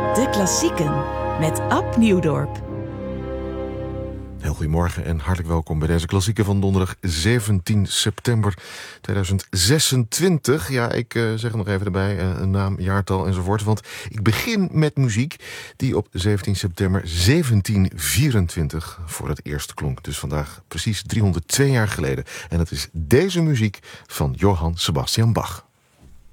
De Klassieken met Ab Nieuwdorp. Heel goedemorgen en hartelijk welkom bij deze klassieken van donderdag 17 september 2026. Ja, ik zeg het nog even erbij, een naam, jaartal enzovoort. Want ik begin met muziek die op 17 september 1724 voor het eerst klonk. Dus vandaag precies 302 jaar geleden. En dat is deze muziek van Johann Sebastian Bach.